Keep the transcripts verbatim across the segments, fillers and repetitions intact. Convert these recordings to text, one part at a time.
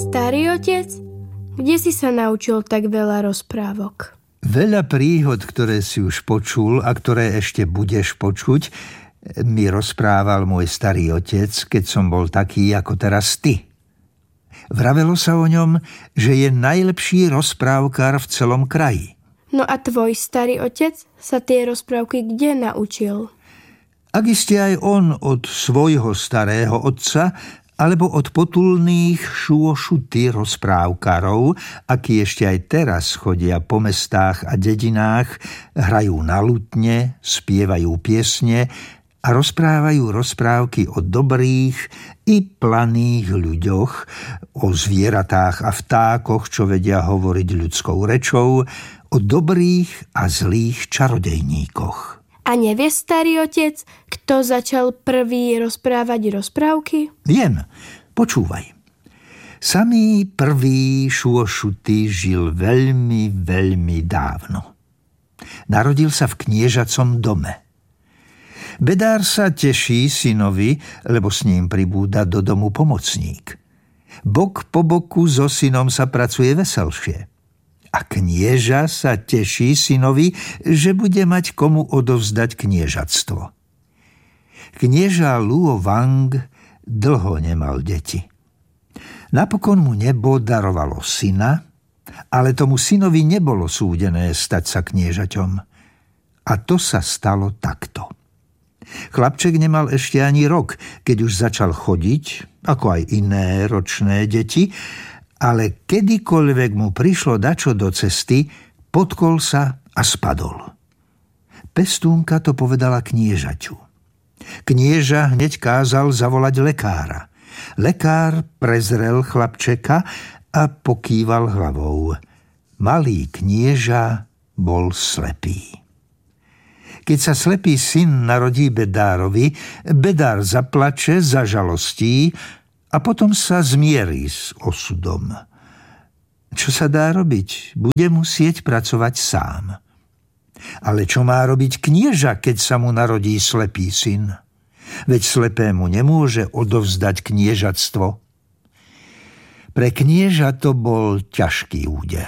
Starý otec, kde si sa naučil tak veľa rozprávok? Veľa príhod, ktoré si už počul a ktoré ešte budeš počuť, mi rozprával môj starý otec, keď som bol taký ako teraz ty. Vravelo sa o ňom, že je najlepší rozprávkar v celom kraji. No a tvoj starý otec sa tie rozprávky kde naučil? Ak iste aj on od svojho starého otca, alebo od potulných šuošuty rozprávkarov, akí ešte aj teraz chodia po mestách a dedinách, hrajú na lutne, spievajú piesne a rozprávajú rozprávky o dobrých i planých ľuďoch, o zvieratách a vtákoch, čo vedia hovoriť ľudskou rečou, o dobrých a zlých čarodejníkoch. A nevie starý otec, kto začal prvý rozprávať rozprávky? Viem, počúvaj. Samý prvý šuošuty žil veľmi, veľmi dávno. Narodil sa v kniežacom dome. Bedár sa teší synovi, lebo s ním pribúda do domu pomocník. Bok po boku so synom sa pracuje veselšie. A knieža sa teší synovi, že bude mať komu odovzdať kniežatstvo. Knieža Luo Wang dlho nemal deti. Napokon mu nebo darovalo syna, ale tomu synovi nebolo súdené stať sa kniežaťom. A to sa stalo takto. Chlapček nemal ešte ani rok, keď už začal chodiť, ako aj iné ročné deti, ale kedykoľvek mu prišlo dačo do cesty, potkol sa a spadol. Pestúnka to povedala kniežaťu. Knieža hneď kázal zavolať lekára. Lekár prezrel chlapčeka a pokýval hlavou. Malý knieža bol slepý. Keď sa slepý syn narodí Bedárovi, Bedár zaplače, zažalostí a potom sa zmierí s osudom. Čo sa dá robiť? Bude musieť pracovať sám. Ale čo má robiť knieža, keď sa mu narodí slepý syn? Veď slepému nemôže odovzdať kniežatstvo. Pre knieža to bol ťažký úder.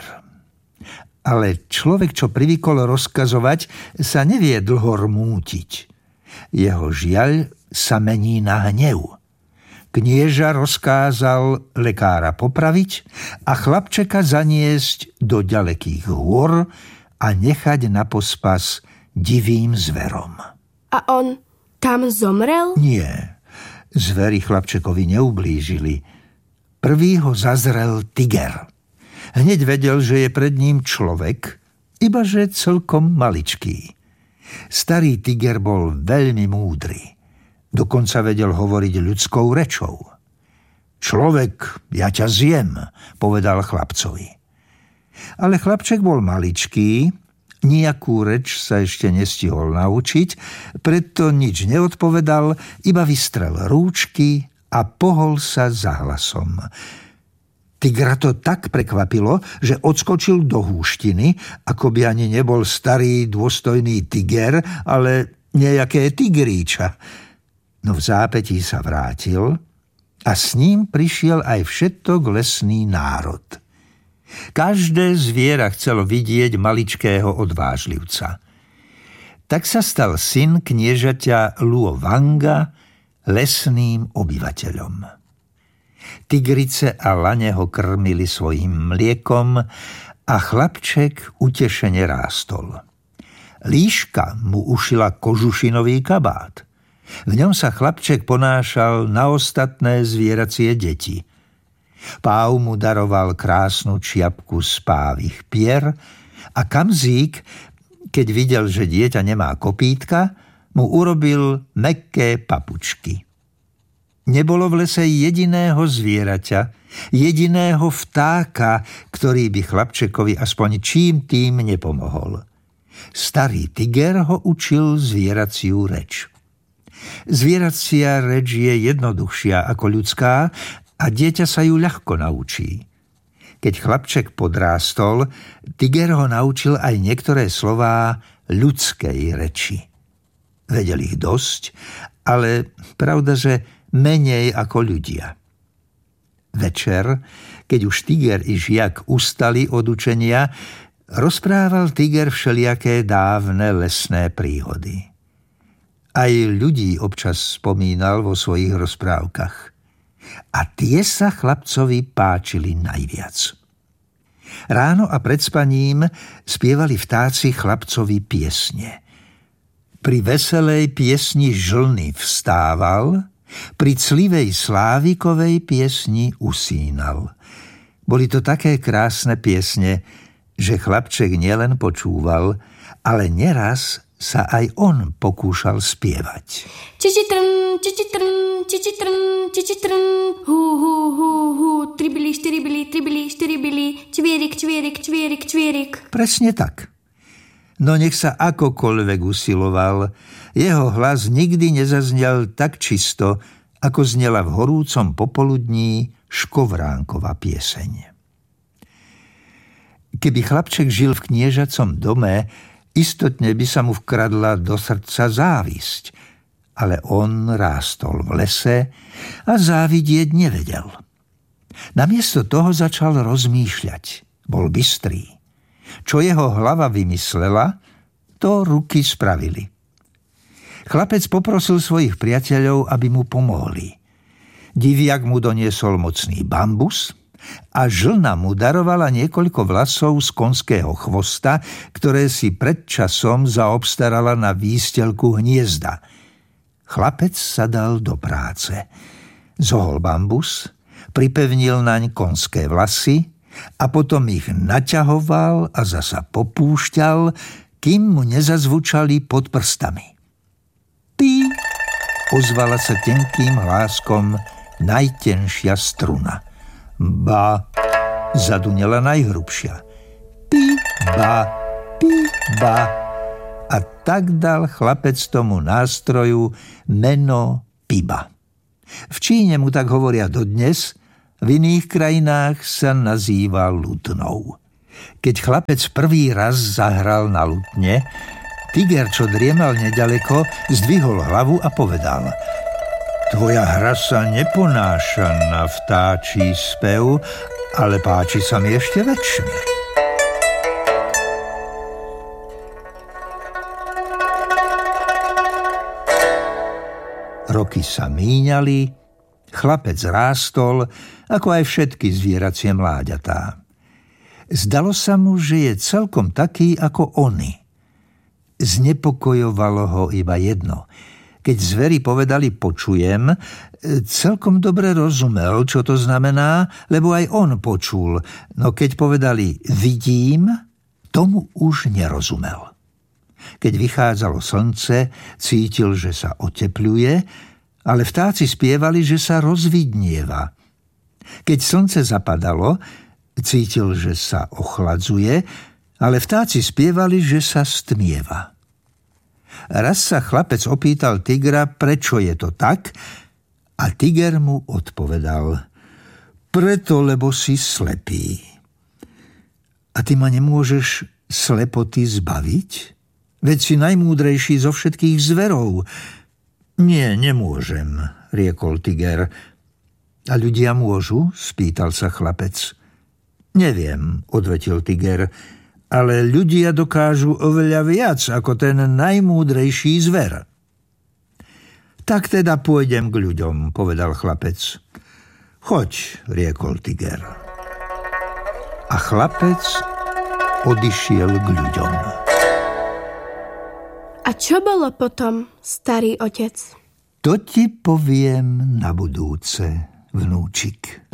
Ale človek, čo privykol rozkazovať, sa nevie dlho rmútiť. Jeho žiaľ sa mení na hnev. Knieža rozkázal lekára popraviť a chlapčeka zaniesť do ďalekých hôr a nechať na pospas divým zverom. A on tam zomrel? Nie, zveri chlapčekovi neublížili. Prvý ho zazrel tiger. Hneď vedel, že je pred ním človek, ibaže celkom maličký. Starý tiger bol veľmi múdry. Dokonca vedel hovoriť ľudskou rečou. Človek, ja ťa zjem, povedal chlapcovi. Ale chlapček bol maličký, nijakú reč sa ešte nestihol naučiť, preto nič neodpovedal, iba vystrel rúčky a pohol sa za hlasom. Tigra to tak prekvapilo, že odskočil do húštiny, ako by ani nebol starý dôstojný tiger, ale nejaké tigríča. No v zápätí sa vrátil a s ním prišiel aj všetok lesný národ. Každé zviera chcelo vidieť maličkého odvážlivca. Tak sa stal syn kniežaťa Luo Wanga lesným obyvateľom. Tigrice a lane ho krmili svojím mliekom a chlapček utešene rástol. Líška mu ušila kožušinový kabát. V ňom sa chlapček ponášal na ostatné zvieracie deti. Páv mu daroval krásnu čiapku z pávich pier a Kamzík, keď videl, že dieťa nemá kopítka, mu urobil mäkké papučky. Nebolo v lese jediného zvieraťa, jediného vtáka, ktorý by chlapčekovi aspoň čím tým nepomohol. Starý tiger ho učil zvieraciu reč. Zvieracia reč je jednoduchšia ako ľudská a dieťa sa ju ľahko naučí. Keď chlapček podrástol, tiger ho naučil aj niektoré slová ľudskej reči. Vedel ich dosť, ale pravda, že menej ako ľudia. Večer, keď už tiger i žiak ustali od učenia, rozprával tiger všelijaké dávne lesné príhody. Aj ľudí občas spomínal vo svojich rozprávkach. A tie sa chlapcovi páčili najviac. Ráno a pred spaním spievali vtáci chlapcovi piesne. Pri veselej piesni žlny vstával, pri clivej slávikovej piesni usínal. Boli to také krásne piesne, že chlapček nielen počúval, ale neraz sa aj on pokúšal spievať. Čičitrn, čičitrn, čičitrn, čičitrn, hu, hu, hu, hu, tribili, štiribili, tribili, štiribili, čvierik, čvierik, čvierik, čvierik. Presne tak. No nech sa akokoľvek usiloval, jeho hlas nikdy nezaznel tak čisto, ako znela v horúcom popoludní Škovránkova pieseň. Keby chlapček žil v kniežacom dome, istotne by sa mu vkradla do srdca závisť, ale on rástol v lese a závidieť nevedel. Namiesto toho začal rozmýšľať. Bol bystrý. Čo jeho hlava vymyslela, to ruky spravili. Chlapec poprosil svojich priateľov, aby mu pomohli. Diviak mu doniesol mocný bambus a žlna mu darovala niekoľko vlasov z konského chvosta, ktoré si pred časom zaobstarala na výstelku hniezda. Chlapec sa dal do práce. Zohol bambus, pripevnil naň konské vlasy a potom ich naťahoval a zasa popúšťal, kým mu nezazvučali pod prstami. Pí, ozvala sa tenkým hláskom najtenšia struna. Ba, zadunela najhrubšia. Pí, ba, pí, ba. A tak dal chlapec tomu nástroju meno Piba. V Číne mu tak hovoria dodnes, v iných krajinách sa nazýva lutnou. Keď chlapec prvý raz zahral na lutne, tiger, čo driemal nedaleko, zdvihol hlavu a povedal: Tvoja hra sa neponáša na vtáčí spev, ale páči sa mi ešte väčšine. Roky sa míňali, chlapec rástol, ako aj všetky zvieracie mláďatá. Zdalo sa mu, že je celkom taký ako oni. Znepokojovalo ho iba jedno. Keď zveri povedali počujem, celkom dobre rozumel, čo to znamená, lebo aj on počul. No keď povedali vidím, tomu už nerozumel. Keď vychádzalo slnce, cítil, že sa otepľuje, ale vtáci spievali, že sa rozvidnieva. Keď slnce zapadalo, cítil, že sa ochladzuje, ale vtáci spievali, že sa stmieva. Raz sa chlapec opýtal tigra, prečo je to tak, a tiger mu odpovedal: Preto, lebo si slepý. A ty ma nemôžeš slepoty zbaviť? Veď si najmúdrejší zo všetkých zverov. Nie, nemôžem, riekol tiger. A ľudia môžu? Spýtal sa chlapec. Neviem, odvetil tiger, ale ľudia dokážu oveľa viac ako ten najmúdrejší zver. Tak teda pôjdem k ľuďom, povedal chlapec. Choď, riekol tiger. A chlapec odišiel k ľuďom. A čo bolo potom, starý otec? To ti poviem na budúce, vnúčik.